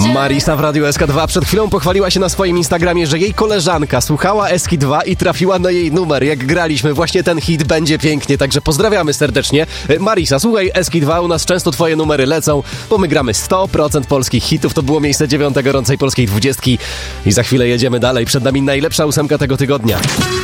Marisa w Radiu SK2 przed chwilą pochwaliła się na swoim Instagramie, że jej koleżanka słuchała SK2 i trafiła na jej numer. Jak graliśmy właśnie ten hit Będzie Pięknie, także pozdrawiamy serdecznie. Marisa, słuchaj, SK2, u nas często twoje numery lecą, bo my gramy 100% polskich hitów. To było miejsce 9 gorącej polskiej 20 i za chwilę jedziemy dalej. Przed nami najlepsza ósemka tego tygodnia.